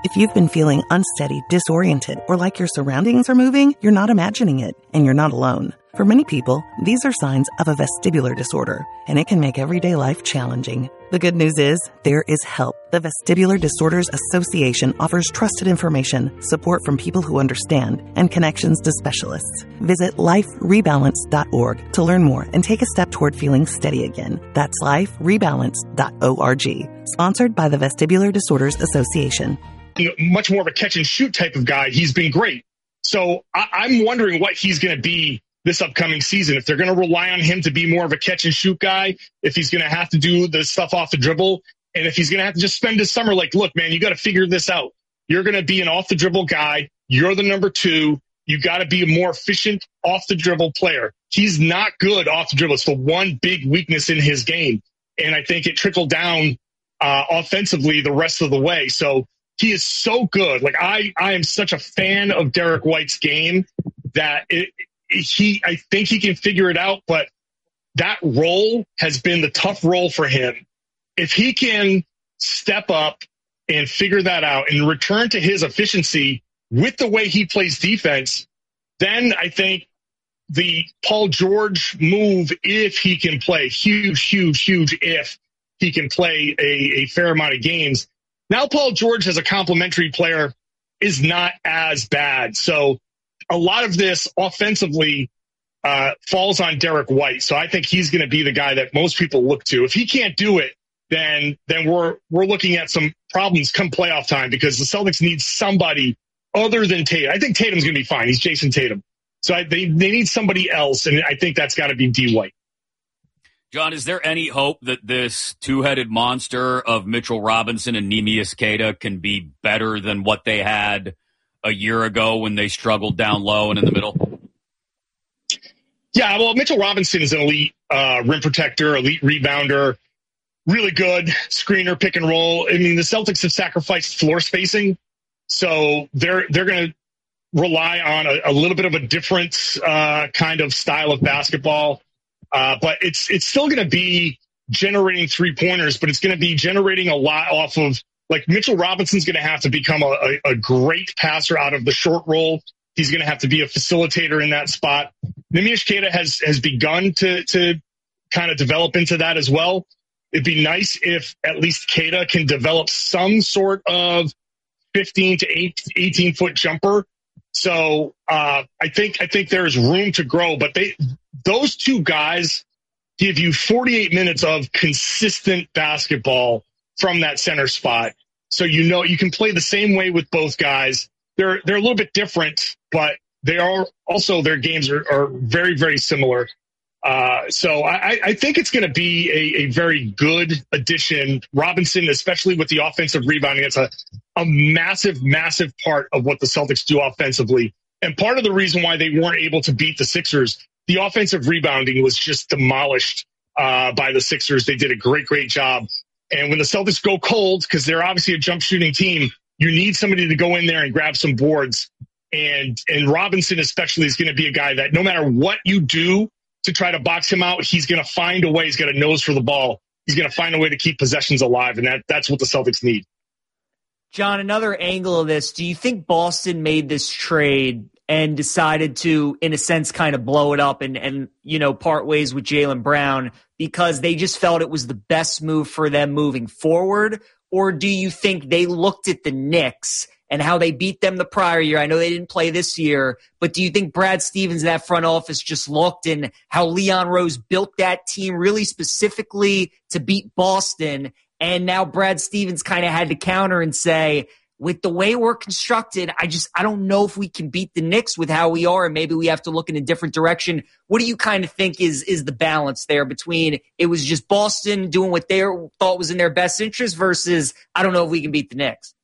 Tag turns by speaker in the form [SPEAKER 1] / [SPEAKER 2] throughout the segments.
[SPEAKER 1] If you've been feeling unsteady, disoriented, or like your surroundings are moving, you're not imagining it, and you're not alone. For many people, these are signs of a vestibular disorder, and it can make everyday life challenging. The good news is, there is help. The Vestibular Disorders Association offers trusted information, support from people who understand, and connections to specialists. Visit liferebalance.org to learn more and take a step toward feeling steady again. That's liferebalance.org. Sponsored by the Vestibular Disorders Association.
[SPEAKER 2] Much more of a catch and shoot type of guy. He's been great. So I'm wondering what he's going to be this upcoming season. If they're going to rely on him to be more of a catch and shoot guy, if he's going to have to do the stuff off the dribble, and if he's going to have to just spend his summer like, look, man, you got to figure this out. You're going to be an off the dribble guy. You're the number 2. You got to be a more efficient off the dribble player. He's not good off the dribble. It's the one big weakness in his game. And I think it trickled down offensively the rest of the way. So he is so good. Like I am such a fan of Derek White's game that I think he can figure it out, but that role has been the tough role for him. If he can step up and figure that out and return to his efficiency with the way he plays defense, then I think the Paul George move, if he can play, huge, if he can play a fair amount of games. Now Paul George as a complementary player is not as bad. So a lot of this offensively falls on Derek White. So I think he's going to be the guy that most people look to. If he can't do it, then we're looking at some problems come playoff time, because the Celtics need somebody other than Tatum. I think Tatum's going to be fine. He's Jason Tatum. So they need somebody else, and I think that's got to be D. White.
[SPEAKER 3] John, is there any hope that this two-headed monster of Mitchell Robinson and Neemias Queta can be better than what they had a year ago when they struggled down low and in the middle?
[SPEAKER 2] Yeah, well, Mitchell Robinson is an elite rim protector, elite rebounder, really good screener, pick and roll. I mean, the Celtics have sacrificed floor spacing, so they're going to rely on a little bit of a different kind of style of basketball. But it's still going to be generating three-pointers, but it's going to be generating a lot off of, like, Mitchell Robinson's going to have to become a great passer out of the short roll. He's going to have to be a facilitator in that spot. Neemias Queta has begun to kind of develop into that as well. It'd be nice if at least Queta can develop some sort of 15 to 18-foot jumper. So I think there's room to grow, but those two guys give you 48 minutes of consistent basketball from that center spot. So you can play the same way with both guys. They're a little bit different, but they are also, their games are very, very similar. So I think it's going to be a very good addition. Robinson, especially with the offensive rebounding, it's a massive, massive part of what the Celtics do offensively. And part of the reason why they weren't able to beat the Sixers, the offensive rebounding was just demolished by the Sixers. They did a great, great job. And when the Celtics go cold, because they're obviously a jump shooting team, you need somebody to go in there and grab some boards. And Robinson especially is going to be a guy that no matter what you do to try to box him out, he's going to find a way. He's got a nose for the ball. He's going to find a way to keep possessions alive, and that's what the Celtics need.
[SPEAKER 4] John, another angle of this, do you think Boston made this trade and decided to, in a sense, kind of blow it up and part ways with Jaylen Brown because they just felt it was the best move for them moving forward? Or do you think they looked at the Knicks and how they beat them the prior year? I know they didn't play this year, but do you think Brad Stevens, that front office, just looked and how Leon Rose built that team really specifically to beat Boston, and now Brad Stevens kind of had to counter and say, with the way we're constructed, I don't know if we can beat the Knicks with how we are, and maybe we have to look in a different direction. What do you kind of think is the balance there between it was just Boston doing what they thought was in their best interest versus I don't know if we can beat the Knicks?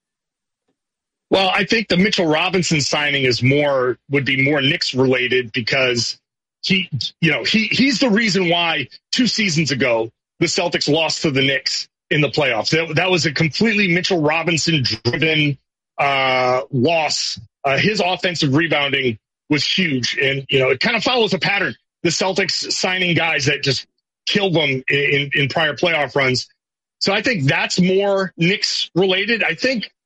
[SPEAKER 2] Well, I think the Mitchell Robinson signing would be more Knicks related because he's the reason why 2 seasons ago the Celtics lost to the Knicks in the playoffs. That was a completely Mitchell Robinson driven loss. His offensive rebounding was huge, and it kind of follows a pattern. The Celtics signing guys that just killed them in prior playoff runs. So I think that's more Knicks related. I think